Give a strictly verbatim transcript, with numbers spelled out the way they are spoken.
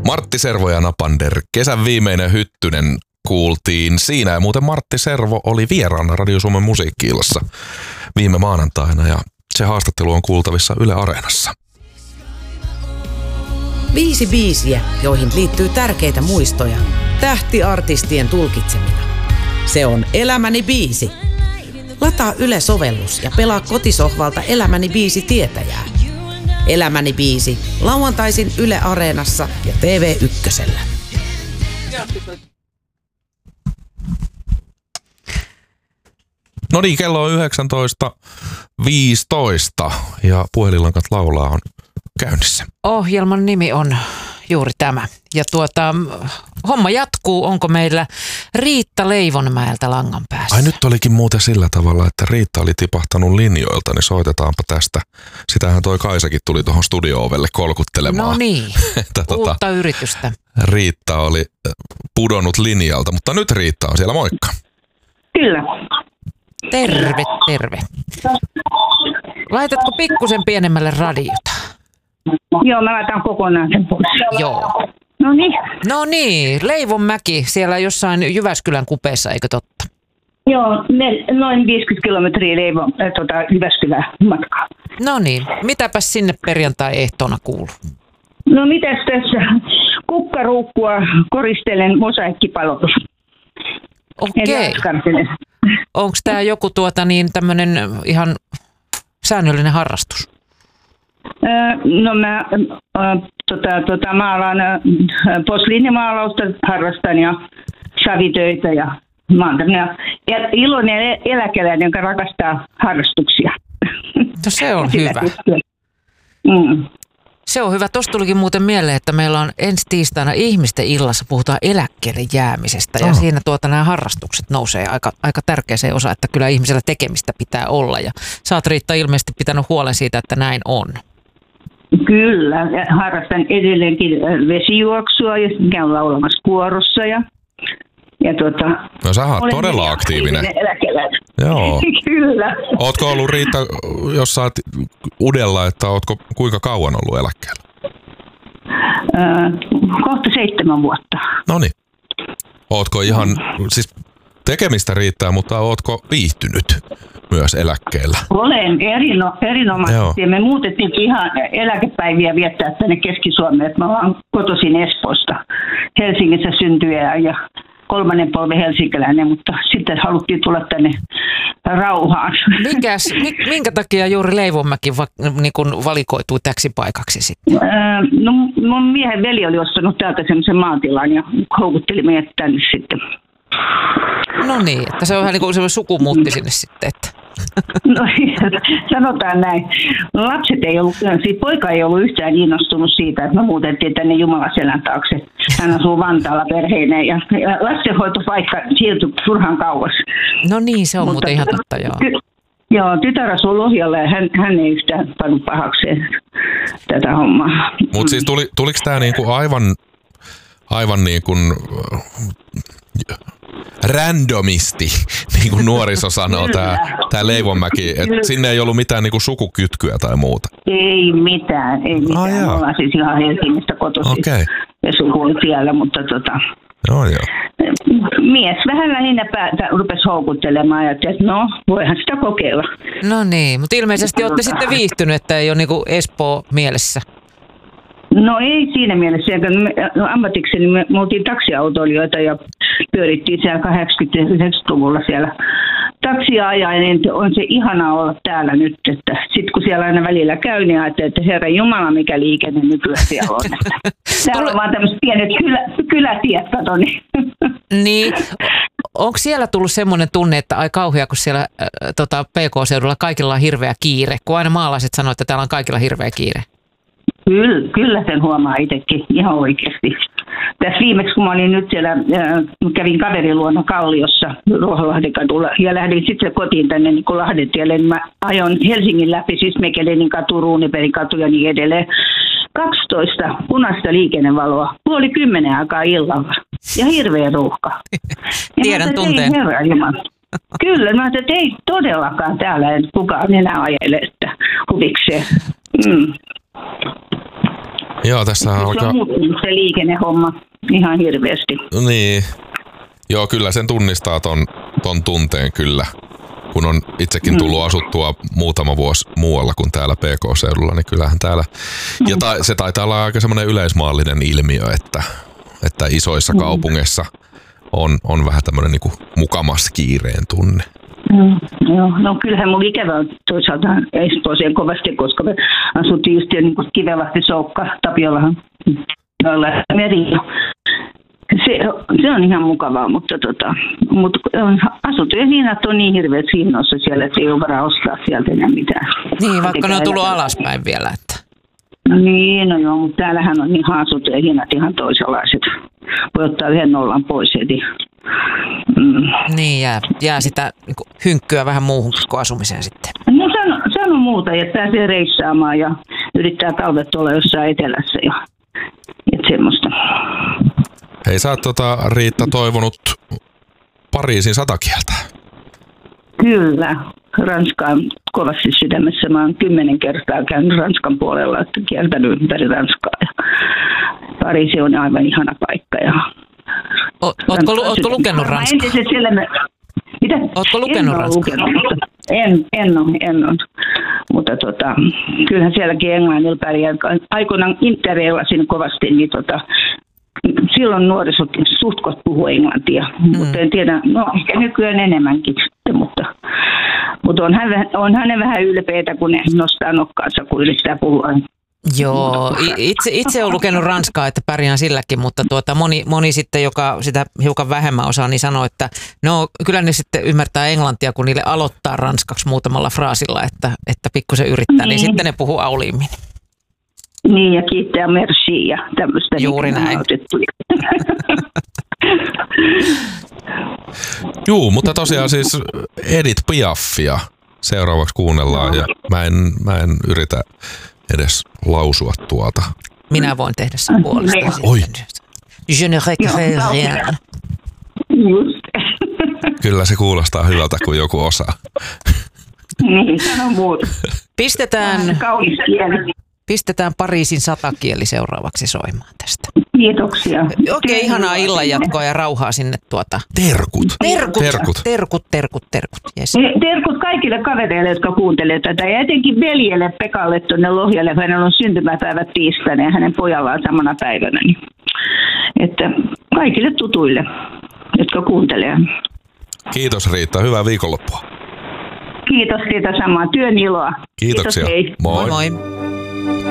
Martti Servo ja Napander, kesän viimeinen hyttynen kuultiin siinä. Ja muuten Martti Servo oli vieraana Radio Suomen musiikki-illassa viime maanantaina ja se haastattelu on kuultavissa Yle Areenassa. Viisi biisiä, joihin liittyy tärkeitä muistoja. Tähtiartistien tulkitsemina. Se on Elämäni biisi. Lataa Yle-sovellus ja pelaa kotisohvalta Elämäni biisi tietäjää. Elämäni biisi. Lauantaisin Yle Areenassa ja T V Ykkösellä. No niin, kello on yhdeksäntoista viisitoista ja Puhelinlankat laulaa on käynnissä. Ohjelman nimi on juuri tämä. Ja tuota, homma jatkuu. Onko meillä Riitta Leivonmäeltä langan päässä? Ai nyt olikin muuten sillä tavalla, että Riitta oli tipahtanut linjoilta, niin soitetaanpa tästä. Sitähän toi Kaisakin tuli tuohon studio-ovelle kolkuttelemaan. No niin, että, uutta tota, yritystä. Riitta oli pudonnut linjalta, mutta nyt Riitta on siellä, moikka. Kyllä. Terve, terve. Laitatko pikkusen pienemmälle radiota? Joo, mä laitan kokonaan sen pois. Joo. No niin. No niin, Leivonmäki siellä jossain Jyväskylän kupeessa, eikö totta? Joo, ne, noin viisikymmentä kilometriä Leivon, äh, tota, Jyväskylän matkaa. No niin, mitäpäs sinne perjantai-ehtoona kuuluu? No mitäs tässä? Kukkaruukkua koristelen mosaikkipalotus. Okei. Onko tämä joku tuota niin tämmöinen ihan säännöllinen harrastus? No mä äh, tota, tota, maalaan äh, posliinimaalausta harrastan ja savitöitä ja mä oon tämmöinen iloinen eläkeläinen, joka rakastaa harrastuksia. No se on hyvä. Mm. Se on hyvä. Tuosta tulikin muuten mieleen, että meillä on ensi tiistaina ihmisten illassa, puhutaan eläkkeelle jäämisestä. Ja oh. siinä tuota nämä harrastukset nousee aika, aika tärkeäseen osaan, että kyllä ihmisellä tekemistä pitää olla. Ja sä oot, Riitta, ilmeisesti pitänyt huolen siitä, että näin on. Kyllä. Harrastan edelleenkin vesijuoksua ja käyn laulamassa kuorossa. Ja, ja tuota, no sä oot todella aktiivinen. Eläkeläinen. Joo. Kyllä. Ootko ollut, Riitta, jos sä oot udella, että ootko kuinka kauan ollut eläkkeellä? Öö, kohta seitsemän vuotta. Noniin. Ootko ihan, siis tekemistä riittää, mutta ootko viihtynyt myös eläkkeellä? Olen erino, erinomaisesti. Me muutettiin ihan eläkepäiviä viettää tänne Keski-Suomeen. Mä oon kotoisin Espoosta. Helsingissä syntyjä ja kolmannen polven helsinkiläinen, mutta sitten haluttiin tulla tänne rauhaan. Mikäs, minkä takia juuri Leivonmäki va, niin kun valikoitui täksi paikaksi sitten? Öö, no mun miehen veli oli ostanut täältä semmoisen maatilan ja houkutteli meidät tänne sitten. No niin, että se on vähän niin kuin semmoinen sukumuutti sinne sitten, että... No sanotaan näin. Lapset ei ollut, siis poika ei ollut yhtään innostunut siitä, että me muutettiin tänne Jumalaselän taakse. Hän asuu Vantaalla perheineen ja lastenhoitopaikka siirtyi turhan kauas. No niin, se on mutta, muuten ihan totta, joo. Ty- joo, tytär asuu Lohjalla ja hän, hän ei yhtään pannut pahakseen tätä hommaa. Mutta siis tuli, tuliko tämä niinku aivan, aivan niin kuin... randomisti, niin kuin nuoriso sanoo, tämä tää Leivonmäki, että sinne ei ollut mitään niin kuin sukukytkyä tai muuta. Ei mitään, ei mitään. Ah, me ollaan siis ihan Helsingistä kotoisin okay. ja suku oli siellä, mutta tota, joo, joo. mies vähän lähinnä päätä rupesi houkuttelemaan ja että no, voihan sitä kokeilla. No niin, mutta ilmeisesti olette tota... sitten viihtynyt, että ei ole niin kuin Espoo mielessä. No ei siinä mielessä. No, ammatikseni me, me oltiin taksiautoilijoita ja pyörittiin siellä kahdeksankymmentä-yhdeksänkymmentäluvulla siellä taksia ajaen, niin on se ihanaa olla täällä nyt. Että sitten kun siellä aina välillä käy, niin ajattelee, että herran jumala, mikä liikenne nykyään siellä on. Täällä on vaan tämmöiset pienet kylä, kylätiet, kato niin. Niin. Onko siellä tullut semmoinen tunne, että ai kauhea, kun siellä äh, tota, P K-seudulla kaikilla on hirveä kiire, kun aina maalaiset sanoo, että täällä on kaikilla hirveä kiire? Kyllä, kyllä sen huomaa itsekin ihan oikeasti. Tässä viimeksi, kun mä olin nyt siellä, äh, kävin kaverin luona Kalliossa Ruoholahden kadulla ja lähdin sitten kotiin tänne niin Lahden tielle, niin mä ajoin Helsingin läpi, siis Mekelenin katu, Ruuniperin katu ja niin edelleen. kaksitoista punaista liikennevaloa, puoli kymmenen aikaa illalla ja hirveä ruuhka. Tiedän tunteen. Kyllä, mä ajattelin, että ei todellakaan täällä kukaan enää ajele, että huvikseen. Mm. Joo, tässä alkaa... Se on muuttunut se liikennehomma ihan hirveästi. Niin. Joo, kyllä sen tunnistaa ton, ton tunteen kyllä. Kun on itsekin tullut asuttua muutama vuosi muualla kuin täällä P K-seudulla, niin kyllähän täällä... Ja ta, se taitaa olla aika semmoinen yleismaallinen ilmiö, että, että isoissa kaupungeissa on, on vähän tämmöinen niinku mukamas kiireen tunne. Mm, joo, no kyllähän mun ikävä on toisaalta Espooseen kovasti, koska me asuttiin just niin kuin Kivelahti, Soukka, Tapiolahan, joilla meri. Se, se on ihan mukavaa, mutta, tota, mutta asuntojen hinnat on niin hirveät hinnoissa siellä, että ei ole varaa ostaa sieltä enää mitään. Niin, vaikka ne on tullut alaspäin vielä. Että. No niin, no joo, mutta täällähän on ihan asuntojen hinnat ihan toisenlaiset. Voi ottaa yhden nollan pois heti. Mm. Niin, jää, jää sitä niin kuin hynkkyä vähän muuhun kuin asumiseen sitten. No sano, sano muuta, että pääsee reissaamaan ja yrittää talvet olla jossain etelässä ja et semmoista. Hei, sä oot tota, Riitta toivonut Pariisin satakieltä. Kyllä, Ranska on kovasti sydämessä. Mä oon kymmenen kertaa käynyt Ranskan puolella, että kiertänyt ympäri Ranskaa. Ja Pariisi on aivan ihana paikka. Ja o, ootko, ootko lukenut Ranskaa? Mitä? Ootko lukenut en Ranskaa? Lukenut, en, en ole, en ole. Mutta tota, kyllähän sielläkin englannilla pärjää. Aikoinaan interreilasin kovasti, niin tota, silloin nuorisokin suht kohta puhuu englantia, mm. mutta en tiedä, no ehkä nykyään enemmänkin sitten, mutta, mutta on, hän, on hänen vähän ylpeitä, kun ne nostaa nokkaansa, kun yrittää puhua. Joo, itse, itse olen lukenut ranskaa, että pärjään silläkin, mutta tuota, moni, moni sitten, joka sitä hiukan vähemmän osaa, niin sanoo, että no kyllä ne sitten ymmärtää englantia, kun niille aloittaa ranskaksi muutamalla fraasilla, että, että pikkusen yrittää, niin. niin sitten ne puhuu auliimmin. Niin, ja kiittää merci ja tämmöistä. Juuri näin. Juu, mutta tosiaan siis Edith Piafia seuraavaksi kuunnellaan ja mä en, mä en yritä edes lausua tuota. Minä voin tehdä sen puolesta. Oi. Je ne regrette rien. Just. Kyllä se kuulostaa hyvältä, kun joku osaa. Niin, sano muuta. Pistetään... Kaunis kieli. Pistetään Pariisin satakieli seuraavaksi soimaan tästä. Kiitoksia. Oikein okay, ihanaa illanjatkoa ja rauhaa sinne tuota. Terkut. Terkut. Terkut. Terkut, terkut, terkut. Yes. Terkut kaikille kavereille, jotka kuuntelee tätä. Ja etenkin veljelle Pekalle tuonne Lohjalle, kun hänellä on syntymäpäivät tiistaina ja hänen pojallaan samana päivänä. Että kaikille tutuille, jotka kuuntelee. Kiitos Riitta, hyvää viikonloppua. Kiitos siitä samaa, työn iloa. Kiitoksia. Kiitos, hei. Moi. Moi moi.